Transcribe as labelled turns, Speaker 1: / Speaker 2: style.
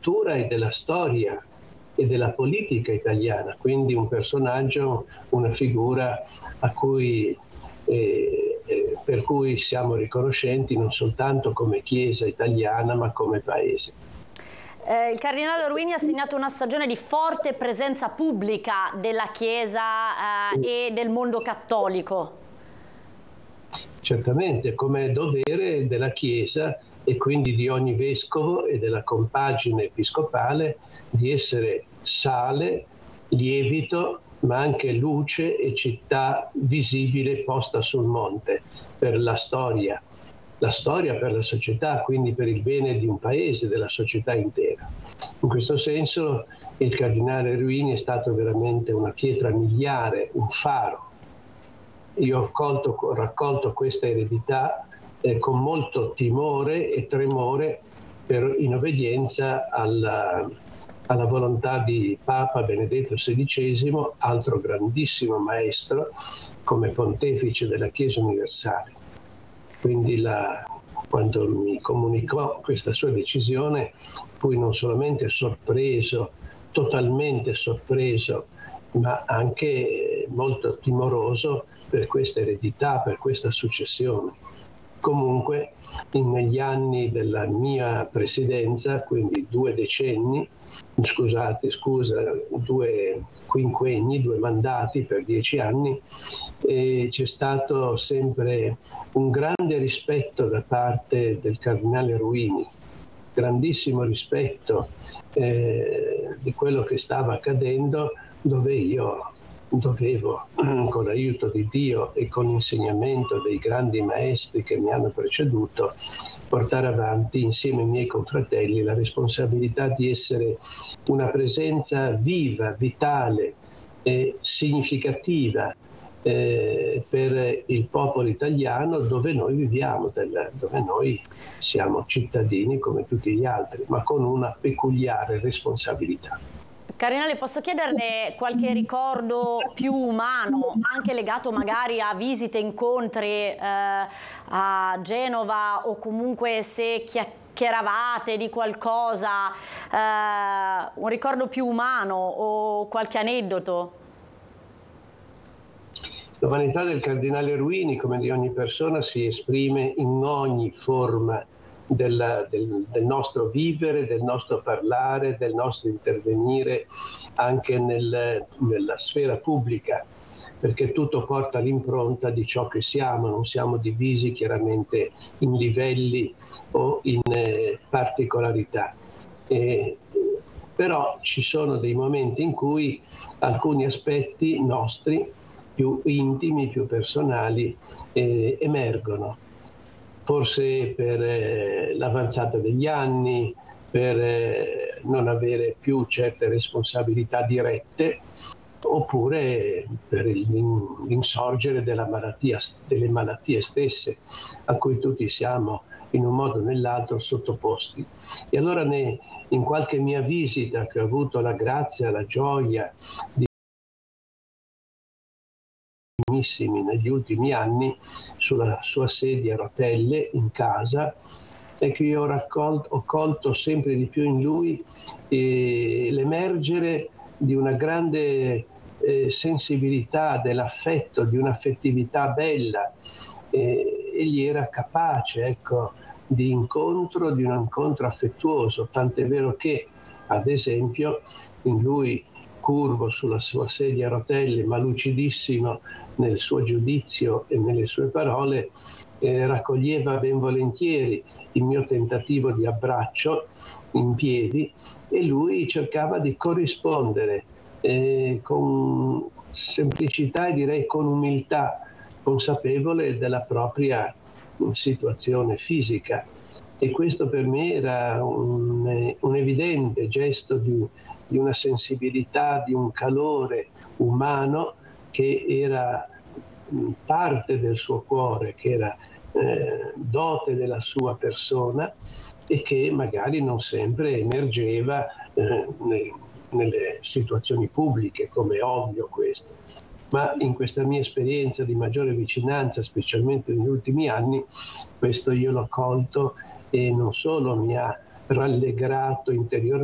Speaker 1: cultura e della storia e della politica italiana, quindi un personaggio, una figura a cui, per cui siamo riconoscenti non soltanto come Chiesa italiana ma come Paese.
Speaker 2: Il cardinale Ruini ha segnato una stagione di forte presenza pubblica della Chiesa e del mondo cattolico.
Speaker 1: Certamente, come dovere della Chiesa e quindi di ogni vescovo e della compagine episcopale di essere sale, lievito, ma anche luce e città visibile posta sul monte per la storia per la società, quindi per il bene di un paese, della società intera. In questo senso il cardinale Ruini è stato veramente una pietra miliare, un faro. Io ho raccolto questa eredità con molto timore e tremore in obbedienza alla volontà di Papa Benedetto XVI, altro grandissimo maestro come pontefice della Chiesa universale. Quindi quando mi comunicò questa sua decisione fui non solamente sorpreso, totalmente sorpreso, ma anche molto timoroso per questa eredità, per questa successione. Comunque, negli anni della mia presidenza, quindi 2 decenni, due quinquenni, 2 mandati per 10 anni, c'è stato sempre un grande rispetto da parte del cardinale Ruini, grandissimo rispetto di quello che stava accadendo, dove io dovevo, con l'aiuto di Dio e con l'insegnamento dei grandi maestri che mi hanno preceduto, portare avanti insieme ai miei confratelli la responsabilità di essere una presenza viva, vitale e significativa per il popolo italiano dove noi viviamo, dove noi siamo cittadini come tutti gli altri, ma con una peculiare responsabilità.
Speaker 2: Cardinale, posso chiederle qualche ricordo più umano, anche legato magari a visite, incontri a Genova, o comunque se chiacchieravate di qualcosa, un ricordo più umano o qualche aneddoto?
Speaker 1: L'umanità del cardinale Ruini, come di ogni persona, si esprime in ogni forma del nostro vivere, del nostro parlare, del nostro intervenire anche nella sfera pubblica, perché tutto porta l'impronta di ciò che siamo, non siamo divisi chiaramente in livelli o in particolarità. Però ci sono dei momenti in cui alcuni aspetti nostri più intimi, più personali emergono. Forse per l'avanzata degli anni, per non avere più certe responsabilità dirette, oppure per l'insorgere delle malattie stesse a cui tutti siamo in un modo o nell'altro sottoposti. E allora in qualche mia visita che ho avuto la grazia, la gioia di negli ultimi anni sulla sua sedia a rotelle in casa, e che io ho colto sempre di più in lui l'emergere di una grande sensibilità dell'affetto, di un'affettività bella. Egli era capace, ecco, di un incontro affettuoso, tant'è vero che, ad esempio, in lui, curvo sulla sua sedia a rotelle, ma lucidissimo nel suo giudizio e nelle sue parole, raccoglieva ben volentieri il mio tentativo di abbraccio in piedi, e lui cercava di corrispondere con semplicità e direi con umiltà, consapevole della propria situazione fisica. E questo per me era un evidente gesto di una sensibilità, di un calore umano che era parte del suo cuore, che era dote della sua persona e che magari non sempre emergeva nelle situazioni pubbliche, come è ovvio questo. Ma in questa mia esperienza di maggiore vicinanza, specialmente negli ultimi anni, questo io l'ho colto, e non solo mi ha rallegrato interiormente,